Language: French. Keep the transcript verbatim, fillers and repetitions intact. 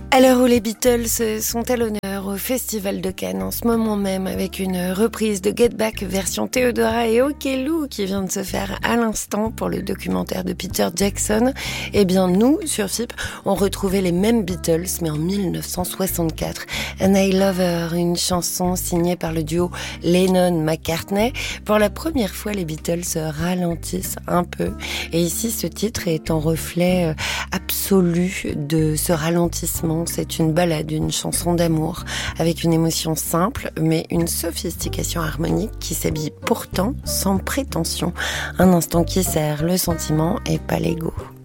À l'heure où les Beatles sont à l'honneur au Festival de Cannes en ce moment même avec une reprise de Get Back version Theodora et Okello qui vient de se faire à l'instant pour le documentaire de Peter Jackson, eh bien nous, sur F I P, on retrouvait les mêmes Beatles mais en dix-neuf cent soixante-quatre. And I Love Her, une chanson signée par le duo Lennon-McCartney. Pour la première fois, les Beatles ralentissent un peu et ici ce titre est en reflet absolu de ce ralentissement. C'est une ballade, une chanson d'amour avec une émotion simple mais une sophistication harmonique qui s'habille pourtant sans prétention. Un instant qui sert le sentiment et pas l'ego.